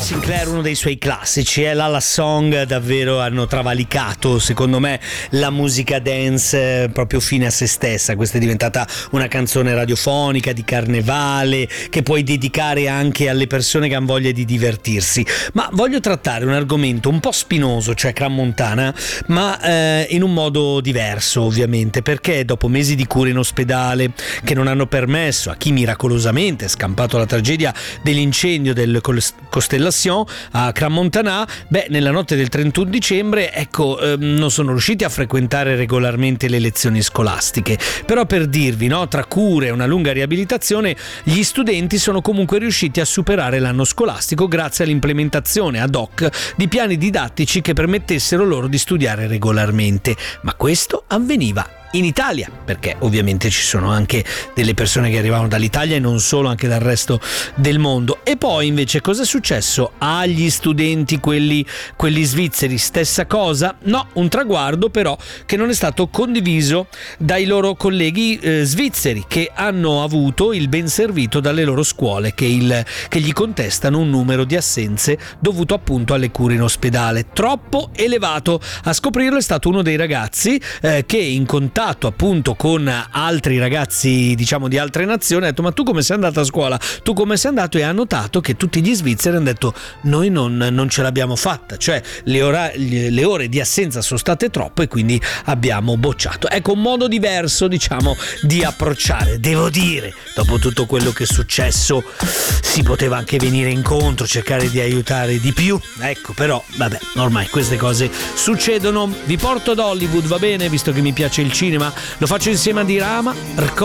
Sinclair, uno dei suoi classici, la La Song, davvero hanno travalicato secondo me la musica dance proprio fine a se stessa. Questa è diventata una canzone radiofonica di carnevale che puoi dedicare anche alle persone che hanno voglia di divertirsi. Ma voglio trattare un argomento un po' spinoso, cioè Crans-Montana, ma in un modo diverso ovviamente, perché dopo mesi di cure in ospedale che non hanno permesso a chi miracolosamente è scampato alla tragedia dell'incendio del Constellation a Crans-Montana, nella notte del 31 dicembre non sono riusciti a frequentare regolarmente le lezioni scolastiche. Però per dirvi, tra cure e una lunga riabilitazione, gli studenti sono comunque riusciti a superare l'anno scolastico grazie all'implementazione ad hoc di piani didattici che permettessero loro di studiare regolarmente. Ma questo avveniva in Italia, perché ovviamente ci sono anche delle persone che arrivavano dall'Italia e non solo, anche dal resto del mondo. E poi invece cosa è successo agli studenti, quelli svizzeri? Stessa cosa? No, un traguardo però che non è stato condiviso dai loro colleghi svizzeri, che hanno avuto il ben servito dalle loro scuole che gli contestano un numero di assenze dovuto appunto alle cure in ospedale troppo elevato. A scoprirlo è stato uno dei ragazzi che in contatto appunto con altri ragazzi di altre nazioni ha detto: ma tu come sei andato a scuola? Tu come sei andato? E ha notato che tutti gli svizzeri hanno detto: noi non ce l'abbiamo fatta, cioè le ore di assenza sono state troppe e quindi abbiamo bocciato. Ecco, un modo diverso di approcciare. Devo dire, dopo tutto quello che è successo si poteva anche venire incontro, cercare di aiutare di più, però vabbè, ormai queste cose succedono. Vi porto ad Hollywood, va bene, visto che mi piace il cinema, lo faccio insieme a Dirama.